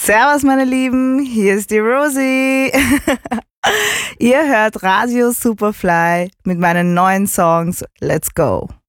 Servus meine Lieben, hier ist die Rosi. Ihr hört Radio Superfly mit meinen neuen Songs. Let's go!